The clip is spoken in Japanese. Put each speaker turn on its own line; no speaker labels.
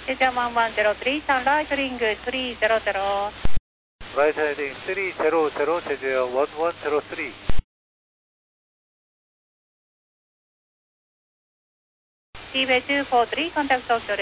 1103, turn right ring 300.
Right heading 300, 제주요 1103.
T-Wedge 43, contact Tokyo